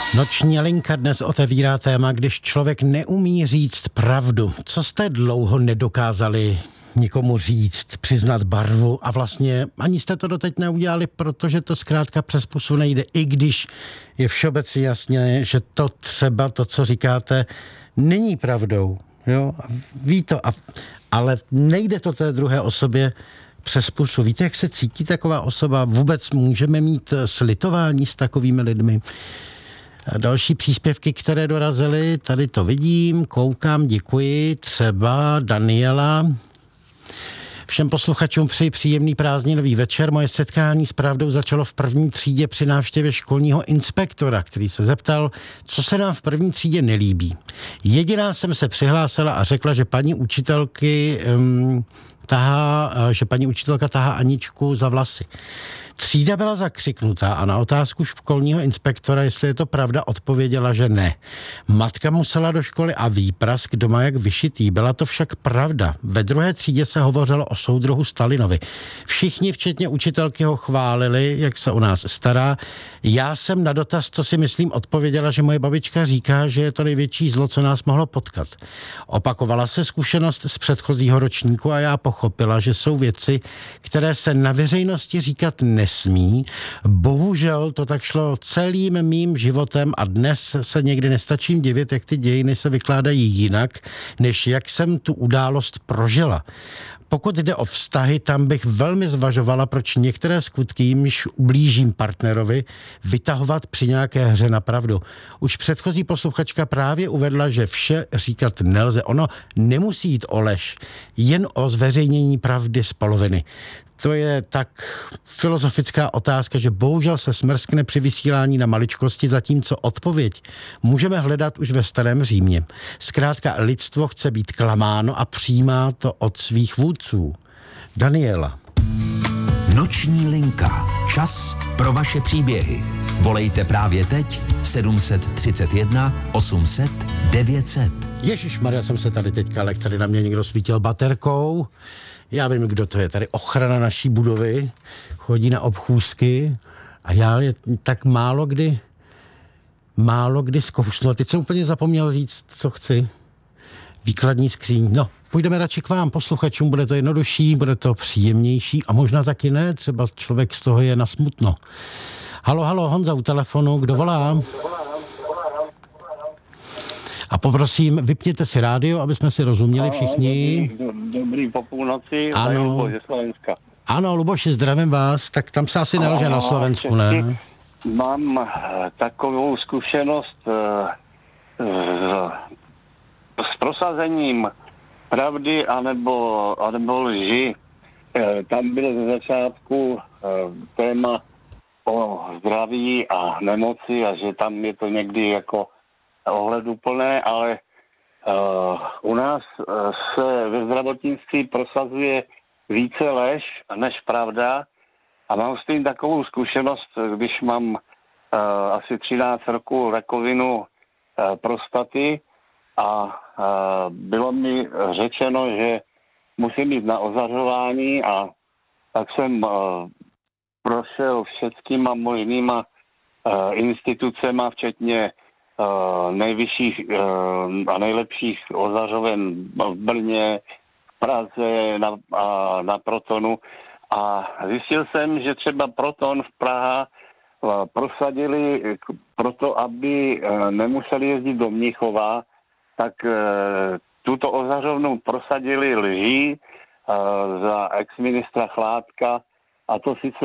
Noční linka dnes otevírá téma, když člověk neumí říct pravdu. Co jste dlouho nedokázali nikomu říct, přiznat barvu a vlastně ani jste to doteď neudělali, protože to zkrátka přes pusu nejde, i když je všeobecně jasně, že to třeba to, co říkáte, není pravdou. Jo? Ví to, ale nejde to té druhé osobě přes pusu. Víte, jak se cítí taková osoba? Vůbec můžeme mít slitování s takovými lidmi? A další příspěvky, které dorazily, tady to vidím, koukám, děkuji, třeba Daniela. Všem posluchačům přeji příjemný prázdninový večer. Moje setkání s pravdou začalo v první třídě při návštěvě školního inspektora, který se zeptal, co se nám v první třídě nelíbí. Jediná jsem se přihlásila a řekla, že paní učitelka tahá Aničku za vlasy. Třída byla zakřiknutá a na otázku školního inspektora, jestli je to pravda, odpověděla, že ne. Matka musela do školy a výprask doma jak vyšitý. Byla to však pravda. Ve druhé třídě se hovořilo o soudruhu Stalinovi. Všichni, včetně učitelky, ho chválili, jak se o nás stará. Já jsem na dotaz, co si myslím, odpověděla, že moje babička říká, že je to největší zlo, co nás mohlo potkat. Opakovala se zkušenost z předchozího ročníku a já pochopila, že jsou věci, které se na veřejnosti říkat nesmí. Bohužel to tak šlo celým mým životem a dnes se někdy nestačím divit, jak ty dějiny se vykládají jinak, než jak jsem tu událost prožila. Pokud jde o vztahy, tam bych velmi zvažovala, proč některé skutky, jimž ublížím partnerovi, vytahovat při nějaké hře na pravdu. Už předchozí posluchačka právě uvedla, že vše říkat nelze. Ono nemusí jít o lež, jen o zveřejnění pravdy z poloviny. To je tak filozofická otázka, že bohužel se smrskne při vysílání na maličkosti, zatímco odpověď můžeme hledat už ve starém Římě. Zkrátka lidstvo chce být klamáno a přijímá to od svých vůdců. Daniela. Noční linka. Čas pro vaše příběhy. Volejte právě teď 731 800 900. Ježišmarja, jsem se tady teďka, ale tady na mě někdo svítil baterkou. Já vím, kdo to je. Tady ochrana naší budovy. Chodí na obchůzky a já je tak málo kdy zkousnu. A teď jsem úplně zapomněl říct, co chci. Výkladní skříň. No, půjdeme radši k vám, posluchačům. Bude to jednodušší, bude to příjemnější a možná taky ne. Třeba člověk z toho je na smutno. Halo, Honza u telefonu. Kdo volá? A poprosím, vypněte si rádio, aby jsme si rozuměli všichni. Dobrý po půlnoci, ano. Luboš ze Slovenska. Ano, Luboši, zdravím vás, tak tam se asi nelže na Slovensku, ne? Mám takovou zkušenost s prosazením pravdy anebo lži. Tam bylo ze začátku téma o zdraví a nemoci a že tam je to někdy jako ohleduplné, ale u nás se ve zdravotnictví prosazuje více lež než pravda a mám s tím takovou zkušenost, když mám asi 13 roků rakovinu prostaty a bylo mi řečeno, že musím jít na ozařování a tak jsem prošel všetkýma možnýma institucema, včetně nejvyšších a nejlepších ozařoven v Brně, v Praze, na Protonu. A zjistil jsem, že třeba Proton v Praha prosadili proto, aby nemuseli jezdit do Mnichova, tak tuto ozařovnu prosadili lží za ex-ministra Chládka, a to sice